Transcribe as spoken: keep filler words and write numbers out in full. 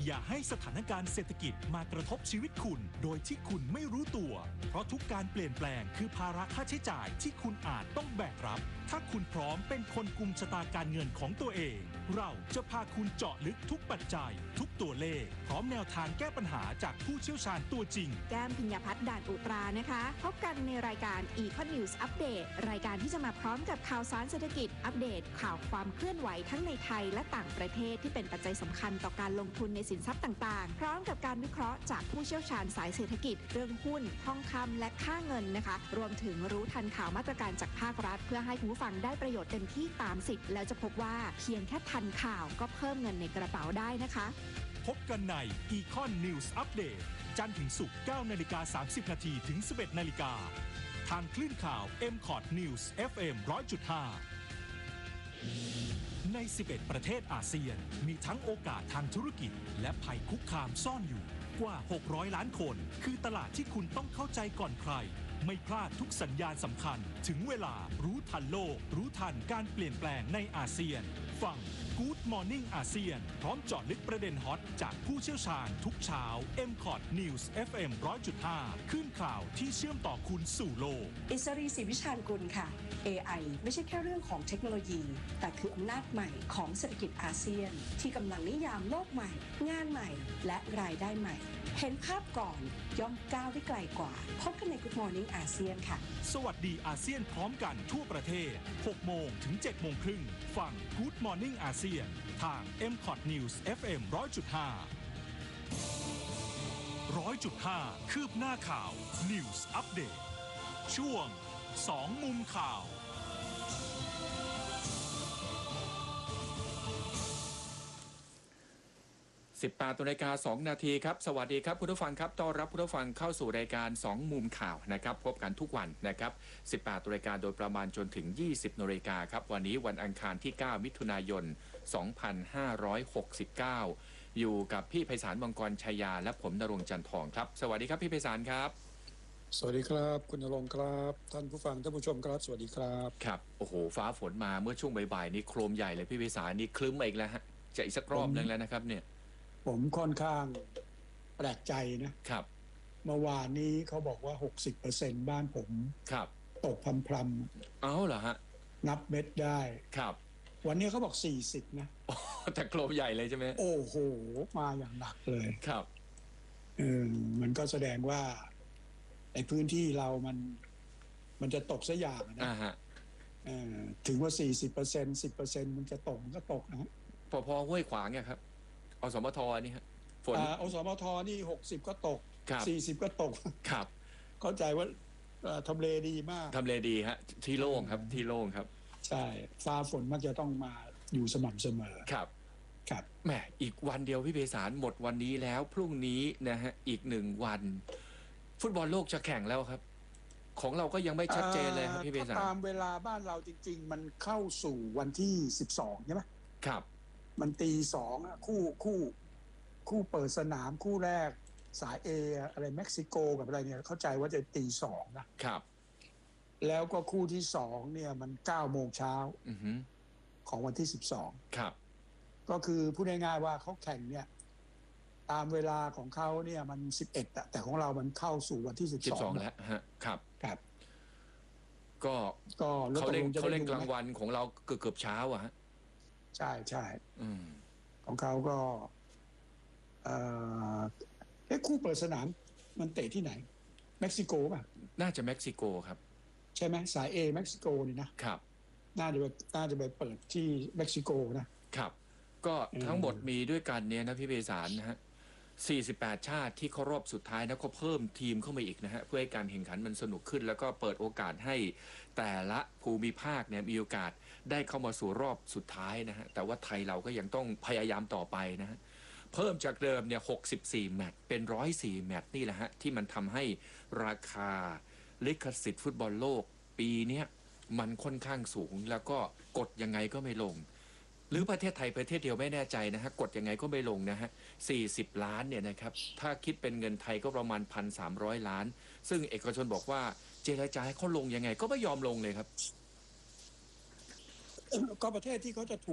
อย่าให้สถานการณ์เศรษฐกิจมากระทบชีวิตคุณโดยที่คุณไม่รู้ตัว เพราะทุกการเปลี่ยนแปลงคือภาระค่าใช้จ่ายที่คุณอาจต้องแบกรับ ถ้าคุณพร้อมเป็นคนกุมชะตาการเงินของตัวเอง เราจะพาคุณเจาะลึกทุกปัจจัย ทุกตัวเลข พร้อมแนวทางแก้ปัญหาจากผู้เชี่ยวชาญตัวจริงแก้มพิญญาพัฒน์ด่านอุตรานะคะพบกันในรายการ Econ News Update รายการที่จะมาพร้อมกับข่าวสารเศรษฐกิจอัปเดตข่าวความเคลื่อนไหวทั้งในไทยและต่างประเทศที่เป็นปัจจัยสำคัญต่อการลงทุนในสินทรัพย์ต่างๆ พร้อมกับการวิเคราะห์จากผู้เชี่ยวชาญสายเศรษฐกิจเรื่องหุ้นทองคำและค่าเงินนะคะรวมถึงรู้ทันข่าวมาตรการจากภาครัฐเพื่อให้คุณผู้ฟังได้ประโยชน์เต็มที่ตามสิทธิ์แล้วจะพบว่าเพียงแค่ทันข่าวก็เพิ่มเงินในกระเป๋าได้นะคะพบกันใน Econ News Update จันทร์ถึงศุกร์ เก้านาฬิกาสามสิบนาทีถึง สิบเอ็ดนาฬิกาทางคลื่นข่าว เอ็ม คอร์ด News เอฟ เอ็ม หนึ่งร้อยจุดห้า ใน สิบเอ็ด ประเทศอาเซียนมีทั้งโอกาสทางธุรกิจและภัยคุกคามซ่อนอยู่กว่า หกร้อย ล้านคน คือตลาดที่คุณต้องเข้าใจก่อนใครไม่พลาดทุกสัญญาณสำคัญถึงเวลารู้ทันโลกรู้ทันการเปลี่ยนแปลงในอาเซียนฟัง Good Morning อาเซียนพร้อมเจาะลึกประเด็นฮอตจากผู้เชี่ยวชาญทุกเช้า เอ็ม คอร์ด News เอฟ เอ็ม หนึ่งร้อยจุดห้า ขึ้นข่าวที่เชื่อมต่อคุณสู่โลกอิสรีศรีวิชาญกุลค่ะ เอ ไอ ไม่ใช่แค่เรื่องของเทคโนโลยีแต่คืออำนาจใหม่ของเศรษฐกิจอาเซียนที่กำลังนิยามโลกใหม่งานใหม่และรายได้ใหม่เห็นภาพก่อนย่อมก้าวได้ไกลกว่าพบกันใน Good Morning อาเซียนค่ะสวัสดีอาเซียนพร้อมกันทั่วประเทศ หกโมงถึง เจ็ดโมงครึ่งฟัง Good Morning อาเซียนทาง เอ็ม คอร์ด News เอฟ เอ็ม หนึ่งร้อยจุดห้า หนึ่งร้อยจุดห้า คืบหน้าข่าว News Update ช่วงสองมุมข่าวสิบแปดนาฬิกาสองนาทีครับสวัสดีครับคุณผู้ฟังครับต้อนรับคุณผู้ฟังเข้าสู่รายการสองมุมข่าวนะครับพบกันทุกวันนะครับสิบแปดนาฬิกาโดยประมาณจนถึงยี่สิบนาฬิกาครับวันนี้วันอังคารที่เก้ามิถุนายนสองพันห้าร้อยหกสิบเก้าอยู่กับพี่ไพศาลมังกรชัยยาและผมณรงค์จันทร์ทองครับสวัสดีครับพี่ไพศาลครับสวัสดีครับคุณณรงค์ครับท่านผู้ฟังท่านผู้ชมครับสวัสดีครับครับโอ้โหฟ้าฝนมาเมื่อช่วงบ่ายๆนี้โครมใหญ่เลยพี่ไพศาลนี่คลึ้มมาอีกแล้วฮะจะอีกสักรอบนึงแล้วนะครับเนี่ยผมค่อนข้างแปลกใจนะครับเมื่อวานนี้เขาบอกว่า หกสิบเปอร์เซ็นต์ บ้านผมครับตกพรำๆเอาเหรอฮะนับเม็ดได้ครับวันนี้เขาบอกสี่สิบนะแต่โครมใหญ่เลยใช่ไหมโอ้โหมาอย่างหนักเลยครับเออมันก็แสดงว่าไอ้พื้นที่เรามันมันจะตกซะอย่างนะอ่าฮะเออถึงว่า สี่สิบเปอร์เซ็นต์ สิบเปอร์เซ็นต์ มันจะตกมันก็ตกนะพอพอห้วยขวางเนี่ยครับอสมทนี่ฮะฝนอ่าอสมทนี่หกสิบก็ตกสี่สิบก็ตกครับเข้าใจว่าทำเลดีมากทำเลดีฮะที่โล่งครับที่โล่งครับใช่ฟ้าฝนมักจะต้องมาอยู่สม่ำเสมอครับครับแหมอีกวันเดียวพี่ไพศาลหมดวันนี้แล้วพรุ่งนี้นะฮะอีกหนึ่งวันฟุตบอลโลกจะแข่งแล้วครับของเราก็ยังไม่ชัดเจนเลยครับพี่ไพศาลตามเวลาบ้านเราจริงๆมันเข้าสู่วันที่สิบสองใช่ไหมครับมันตีสองคู่คู่คู่เปิดสนามคู่แรกสายเออะไรเม็กซิโกกับอะไรเนี่ยเข้าใจว่าจะตีสองนะครับแล้วก็คู่ที่สองเนี่ยมันเก้าโมงเช้าของวันที่สิบสองครับก็คือพูดง่ายๆว่าเขาแข่งเนี่ยตามเวลาของเขาเนี่ยมันสิบเอ็ดอะแต่ของเรามันเข้าสู่วันที่สิบสองแล้วฮะครับครับก็ก็เขาเล่นเขาเล่นกลางวันของเราเกือบเกือบเช้าอะฮะใช่ใช่ของเขาก็เอ่อเอ๊ะคู่เปิดสนามมันเตะที่ไหนเม็กซิโกป่ะน่าจะเม็กซิโกครับใช่ไหมสายเอเม็กซิโกนี่นะครับน่าจะน่าจะไปเปิดที่เม็กซิโกนะครับก็ทั้งหมดมีด้วยกันเนี่ยนะพี่เบสารนะฮะสี่สิบแปดชาติที่เข้ารอบสุดท้ายนะก็เพิ่มทีมเข้ามาอีกนะฮะเพื่อให้การแข่งขันมันสนุกขึ้นแล้วก็เปิดโอกาสให้แต่ละภูมิภาคเนี่ยมีโอกาสได้เข้ามาสู่รอบสุดท้ายนะฮะแต่ว่าไทยเราก็ยังต้องพยายามต่อไปนะฮะเพิ่มจากเดิมเนี่ยหกสิบสี่แมตช์เป็นหนึ่งร้อยสี่แมตช์นี่แหละฮะที่มันทำให้ราคาลิขสิทธิ์ฟุตบอลโลกปีนี้มันค่อนข้างสูงแล้วก็กดยังไงก็ไม่ลงหรือประเทศไทยประเทศเดียวไม่แน่ใจนะฮะกดยังไงก็ไม่ลงนะฮะสี่สิบล้านเนี่ยนะครับถ้าคิดเป็นเงินไทยก็ประมาณ หนึ่งพันสามร้อย ล้านซึ่งเอกชนบอกว่าเจรจาให้เขาลงยังไงก็ไม่ยอมลงเลยครับก็ประเทศที่เขาจะ